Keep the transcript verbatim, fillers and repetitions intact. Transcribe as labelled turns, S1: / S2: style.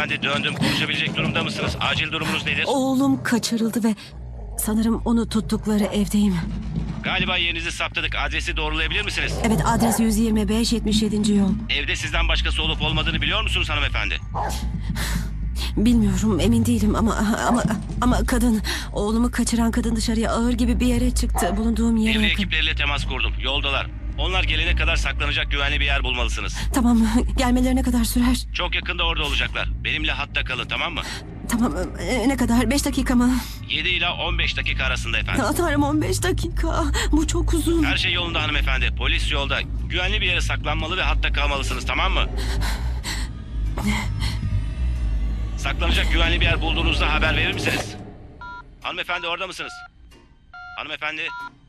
S1: Hanımefendi döndüm. Konuşabilecek durumda mısınız? Acil durumunuz nedir?
S2: Oğlum kaçırıldı ve sanırım onu tuttukları evdeyim.
S1: Galiba yerinizi saptadık. Adresi doğrulayabilir misiniz?
S2: Evet, adres yüz yirmi beş yetmiş yedinci yol.
S1: Evde sizden başkası olup olmadığını biliyor musunuz hanımefendi?
S2: Bilmiyorum, emin değilim ama ama ama kadın, oğlumu kaçıran kadın dışarıya ağır gibi bir yere çıktı. Bulunduğum yere
S1: Devre
S2: yakın.
S1: ekipleriyle temas kurdum. Yoldalar. Onlar gelene kadar saklanacak güvenli bir yer bulmalısınız.
S2: Tamam, gelmelerine kadar sürer.
S1: Çok yakında orada olacaklar. Benimle hatta kalın, tamam mı?
S2: Tamam, e, ne kadar? Beş dakika mı?
S1: yedi ila on beş dakika arasında efendim.
S2: Ya Tanrım, on beş dakika. Bu çok uzun.
S1: Her şey yolunda hanımefendi. Polis yolda. Güvenli bir yere saklanmalı ve hatta kalmalısınız, tamam mı? Saklanacak güvenli bir yer bulduğunuzda haber verir misiniz? Hanımefendi orada mısınız? Hanımefendi.